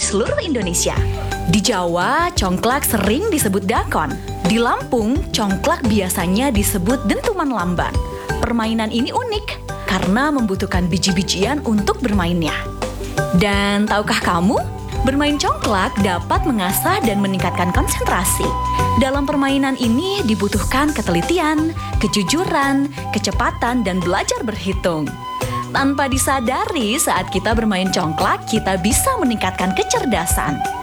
seluruh Indonesia. Di Jawa, congklak sering disebut dakon. Di Lampung, congklak biasanya disebut dentuman lamban. Permainan ini unik karena membutuhkan biji-bijian untuk bermainnya. Dan tahukah kamu, bermain congklak dapat mengasah dan meningkatkan konsentrasi. Dalam permainan ini dibutuhkan ketelitian, kejujuran, kecepatan, dan belajar berhitung. Tanpa disadari, saat kita bermain congklak, kita bisa meningkatkan kecerdasan.